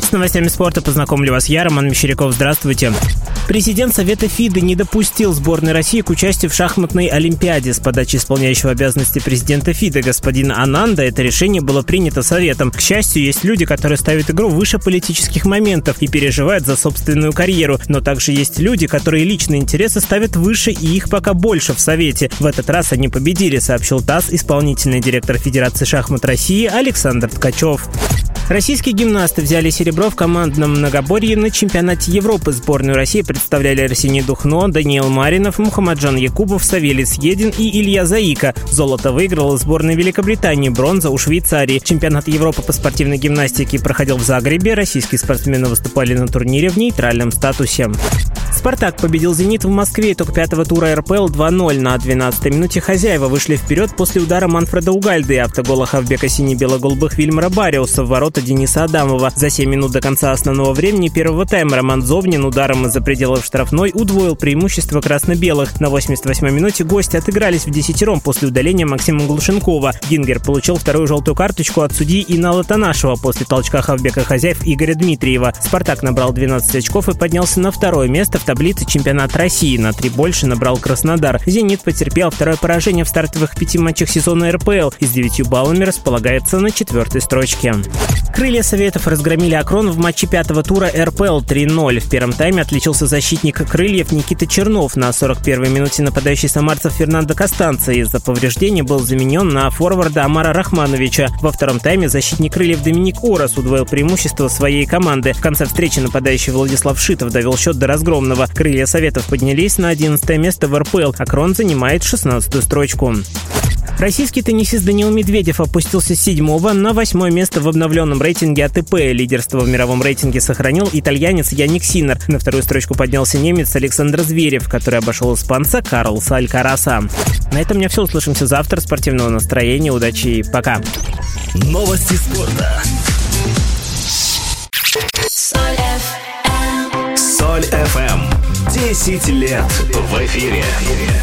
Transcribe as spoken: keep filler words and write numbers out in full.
С новостями спорта познакомлю вас я, Роман Мещеряков. Здравствуйте. Президент Совета ФИДЕ не допустил сборной России к участию в шахматной олимпиаде. С подачи исполняющего обязанности президента ФИДЕ господина Ананда это решение было принято Советом. К счастью, есть люди, которые ставят игру выше политических моментов и переживают за собственную карьеру. Но также есть люди, которые личные интересы ставят выше, и их пока больше в Совете. В этот раз они победили, сообщил ТАСС исполнительный директор Федерации шахмат России Александр Ткачев. Российские гимнасты взяли серебро в командном многоборье на чемпионате Европы. Сборную России представляли Арсений Духно, Даниил Маринов, Мухаммаджан Якубов, Савелий Съедин и Илья Заика. Золото выиграла сборная Великобритании, бронза у Швейцарии. Чемпионат Европы по спортивной гимнастике проходил в Загребе. Российские спортсмены выступали на турнире в нейтральном статусе. «Спартак» победил «Зенит» в Москве. Итог пятого тура эр пэ эл два ноль. На двенадцатой минуте хозяева вышли вперед после удара Манфреда Угальды и автогола хавбека сине-бело-голубых Вильмара Бариуса в ворота Дениса Адамова. За семь минут до конца основного времени первого тайма Роман Зовнин ударом из-за пределов штрафной удвоил преимущество красно-белых. На восемьдесят восьмой минуте гости отыгрались в десятером после удаления Максима Глушенкова. Гингер получил вторую желтую карточку от судьи Инала Танашева после толчка хавбека хозяев Игоря Дмитриева. «Спартак» набрал двенадцать очков и поднялся на второе место в таблице чемпионата России. На три больше набрал Краснодар. «Зенит» потерпел второе поражение в стартовых пяти матчах сезона эр пэ эл и с девятью баллами располагается на четвертой строчке. «Крылья Советов» разгромили «Акрон» в матче пятого тура эр пэ эл три ноль. В первом тайме отличился защитник «Крыльев» Никита Чернов. На сорок первой минуте нападающий самарцев Фернандо Костанца из-за повреждения был заменен на форварда Амара Рахмановича. Во втором тайме защитник «Крыльев» Доминик Орос удвоил преимущество своей команды. В конце встречи нападающий Владислав Шитов довел счет до разгромного. «Крылья Советов» поднялись на одиннадцатое место в эр пэ эл. «Акрон» занимает шестнадцатую строчку. Российский теннисист Даниил Медведев опустился с седьмого на восьмое место в обновленном рейтинге а тэ пэ. Лидерство в мировом рейтинге сохранил итальянец Яник Синнер. На вторую строчку поднялся немец Александр Зверев, который обошел испанца Карлоса Алькараса. На этом у меня все. Услышимся завтра. Спортивного настроения, удачи и пока. Новости спорта. Соль эф эм. десять лет в эфире.